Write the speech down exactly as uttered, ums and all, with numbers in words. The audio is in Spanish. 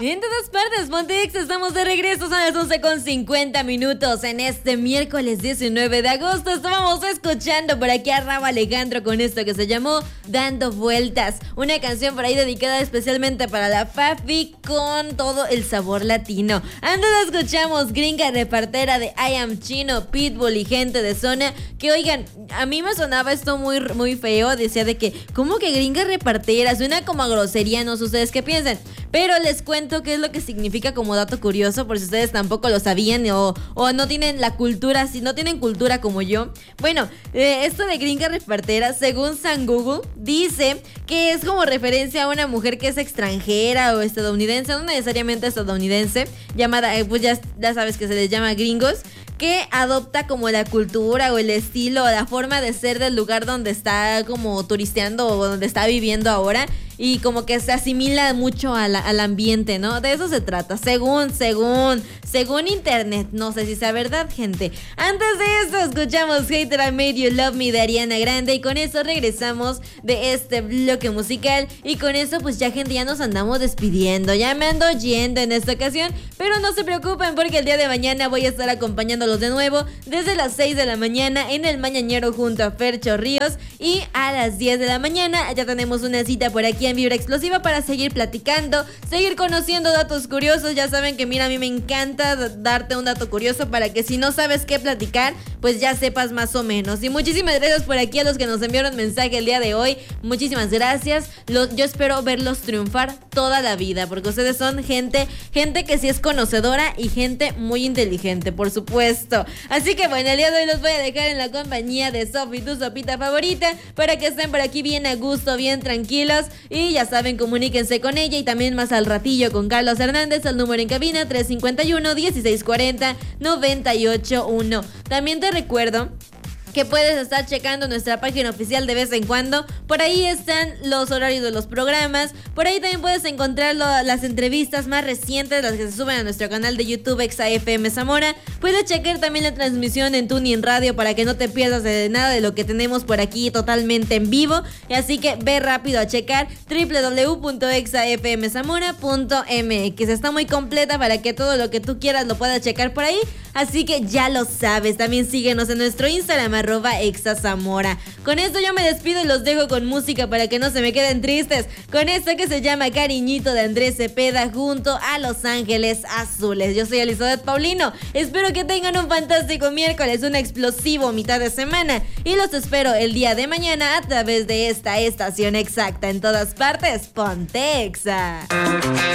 En todas partes, Pontex, estamos de regreso, son las once con cincuenta minutos en este miércoles diecinueve de agosto. Estábamos escuchando por aquí a Rauw Alejandro con esto que se llamó Dando Vueltas, una canción por ahí dedicada especialmente para la Fafi con todo el sabor latino. Antes escuchamos Gringa Repartera de I Am Chino, Pitbull y Gente de Zona, que oigan, a mí me sonaba esto muy, muy feo, decía de que, ¿cómo que Gringa Repartera? Suena como a grosería, no sé ustedes qué piensan, pero les cuento qué es lo que significa como dato curioso, por si ustedes tampoco lo sabían o, o no tienen la cultura, si no tienen cultura como yo. Bueno, eh, esto de Gringa Repartera, según San Google, dice que es como referencia a una mujer que es extranjera o estadounidense, no necesariamente estadounidense, llamada, eh, pues ya, ya sabes que se les llama gringos, que adopta como la cultura o el estilo o la forma de ser del lugar donde está como turisteando o donde está viviendo ahora, y como que se asimila mucho a la, al ambiente, ¿no? De eso se trata, según, según, según internet. No sé si sea verdad, gente. Antes de eso, escuchamos Hater I Made You Love Me de Ariana Grande, y con eso regresamos de este bloque musical. Y con eso, pues ya, gente, ya nos andamos despidiendo. Ya me ando yendo en esta ocasión, pero no se preocupen porque el día de mañana voy a estar acompañándolos de nuevo desde las seis de la mañana en el Mañanero junto a Fercho Ríos, y a las diez de la mañana ya tenemos una cita por aquí en Vibra Explosiva para seguir platicando, seguir conociendo datos curiosos. Ya saben que, mira, a mí me encanta darte un dato curioso para que si no sabes qué platicar, pues ya sepas más o menos. Y muchísimas gracias por aquí a los que nos enviaron mensaje el día de hoy. Muchísimas gracias. Los, yo espero verlos triunfar toda la vida, porque ustedes son gente, gente que sí es conocedora y gente muy inteligente, por supuesto. Así que bueno, el día de hoy los voy a dejar en la compañía de Sofi, tu sopita favorita, para que estén por aquí bien a gusto, bien tranquilos. Y ya saben, comuníquense con ella y también más al ratillo con Carlos Hernández, al número en cabina tres cinco uno, dieciséis cuarenta, noventa y ocho uno. También te recuerdo que puedes estar checando nuestra página oficial de vez en cuando. Por ahí están los horarios de los programas. Por ahí también puedes encontrar lo, las entrevistas más recientes, las que se suben a nuestro canal de YouTube Exa F M Zamora. Puedes checar también la transmisión en TuneIn Radio para que no te pierdas de nada de lo que tenemos por aquí totalmente en vivo. Así que ve rápido a checar doble u doble u doble u punto exa f m zamora punto m x. Está muy completa para que todo lo que tú quieras lo puedas checar por ahí. Así que ya lo sabes. También síguenos en nuestro Instagram, arroba exazamora. Con esto yo me despido y los dejo con música para que no se me queden tristes. Con esto que se llama Cariñito de Andrés Cepeda junto a Los Ángeles Azules. Yo soy Elizabeth Paulino. Espero que tengan un fantástico miércoles, un explosivo mitad de semana. Y los espero el día de mañana a través de esta estación exacta. En todas partes, Ponte Exa.